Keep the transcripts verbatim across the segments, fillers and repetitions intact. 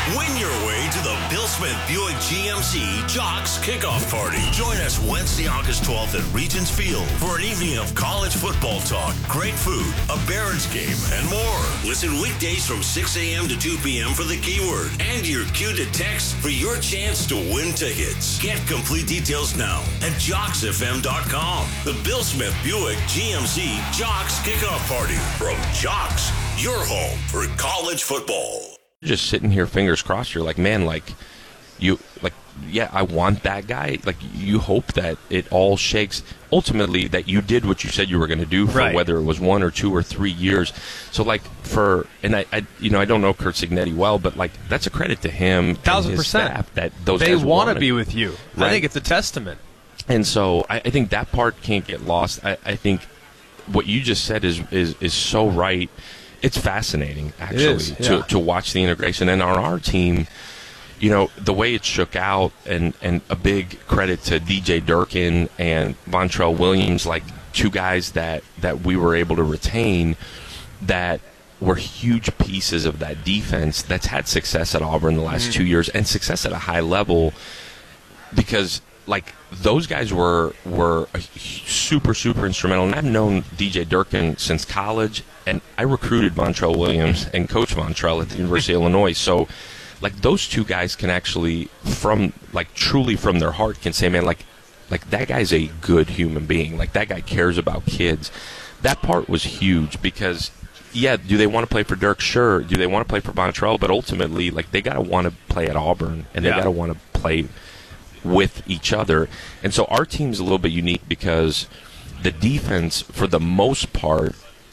Win your way to the Bill Smith Buick G M C Jocks Kickoff Party. Join us Wednesday, August twelfth at Regents Field for an evening of college football talk, great food, a Barons game, and more. Listen weekdays from six a.m. to two p.m. for the keyword and your cue to text for your chance to win tickets. Get complete details now at jocks f m dot com. The Bill Smith Buick G M C Jocks Kickoff Party from Jocks, your home for college football. Just sitting here, fingers crossed. You're like, man, like you, like, yeah, I want that guy. Like, you hope that it all shakes. Ultimately, that you did what you said you were going to do for right. whether it was one or two or three years. So, like, for and I, I, you know, I don't know Curt Cignetti well, but like, that's a credit to him, thousand and his percent. Staff that those they guys want to wanted. be with you. Right? I think it's a testament. And so, I, I think that part can't get lost. I, I think what you just said is is is so right. It's fascinating, actually, it is, yeah. to, to watch the integration. And on our team, you know, the way it shook out, and, and a big credit to D J Durkin and Vontrell Williams, like two guys that, that we were able to retain that were huge pieces of that defense that's had success at Auburn the last mm. two years and success at a high level because, like, those guys were were super, super instrumental. And I've known D J Durkin since college, and I recruited Vontrell Williams and Coach Vontrell at the University of Illinois. So, like, those two guys can actually, from, like, truly from their heart, can say, man, like, like that guy's a good human being. Like, that guy cares about kids. That part was huge because, yeah, do they want to play for Dirk? Sure. Do they want to play for Vontrell? But ultimately, like, they got to want to play at Auburn, and they yeah. got to want to play with each other. And so our team's a little bit unique because the defense, for the most part,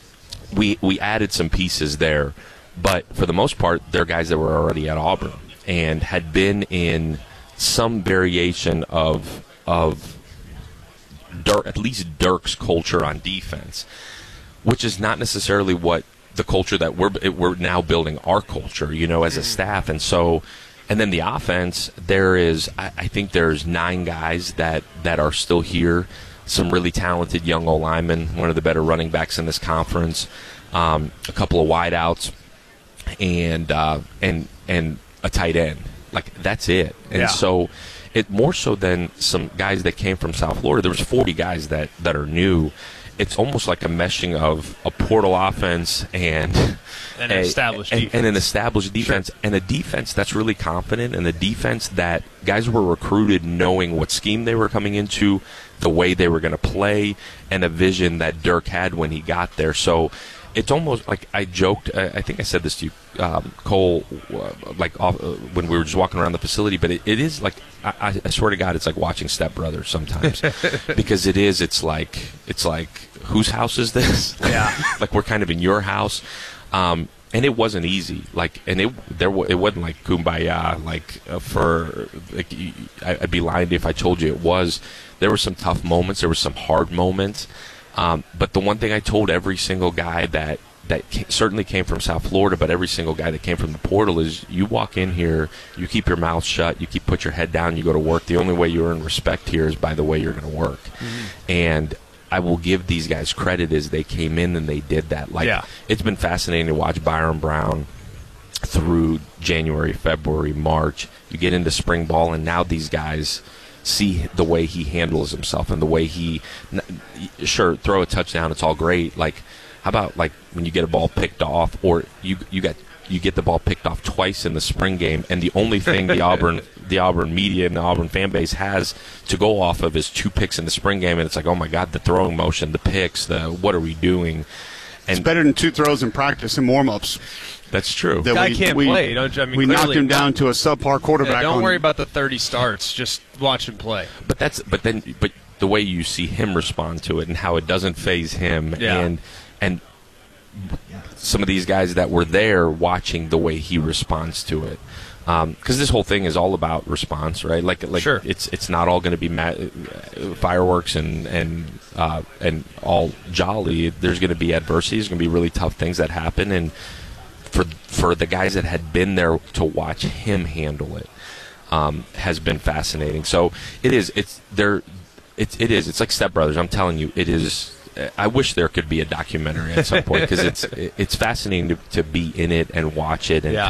we we added some pieces there, but for the most part, they're guys that were already at Auburn and had been in some variation of of Dirk, at least Dirk's culture on defense, which is not necessarily what the culture that we're we're now building our culture, you know, as a staff. And so, and then the offense, there is, I, I think there's nine guys that, that are still here. Some really talented young O-linemen, one of the better running backs in this conference, um, a couple of wideouts, and uh, and and a tight end. Like, that's it. And yeah. so, it more so than some guys that came from South Florida. There was forty guys that, that are new. It's almost like a meshing of a portal offense and an a, established and, defense. and an established defense, sure. and a defense that's really confident, and a defense that guys were recruited knowing what scheme they were coming into, the way they were going to play, and a vision that Dirk had when he got there. So it's almost like I joked, I think I said this to you, um, Cole, uh, like off, uh, when we were just walking around the facility, but it, it is like, I, I swear to God, it's like watching Step Brothers sometimes. Because it is, it's like, it's like, whose house is this? Yeah. Like, we're kind of in your house. Um, and it wasn't easy. Like, and it there it wasn't like kumbaya. Like, uh, for like, I'd be lying if I told you it was. There were some tough moments. There were some hard moments. Um, but the one thing I told every single guy that that came, certainly came from South Florida, but every single guy that came from the portal is: you walk in here, you keep your mouth shut, you keep put your head down, you go to work. The only way you earn respect here is by the way you're going to work. Mm-hmm. And I will give these guys credit as they came in and they did that. Like, yeah. It's been fascinating to watch Byron Brown through January, February, March. You get into spring ball, and now these guys see the way he handles himself and the way he, sure, throw a touchdown, it's all great. Like, how about like when you get a ball picked off, or you you got you get the ball picked off twice in the spring game, and the only thing the Auburn the Auburn media and the Auburn fan base has to go off of is two picks in the spring game, and it's like, oh my God, the throwing motion, the picks, the what are we doing? it's And better than two throws in practice and warm-ups. That's true. The guy we, can't we, play. Don't you? I mean, we clearly, knocked him down to a subpar quarterback. Yeah, don't on, worry about the thirty starts. Just watch him play. But that's but then but the way you see him respond to it and how it doesn't faze him, yeah. and and some of these guys that were there watching the way he responds to it. Because um, this whole thing is all about response, right? Like, like sure. it's it's not all going to be ma- fireworks and and uh, and all jolly. There's going to be adversity. There's going to be really tough things that happen, and for for the guys that had been there to watch him handle it um, has been fascinating. So it is. It's there. It's it is. It's like Step Brothers. I'm telling you, it is. I wish there could be a documentary at some point because it's it's fascinating to, to be in it and watch it and yeah.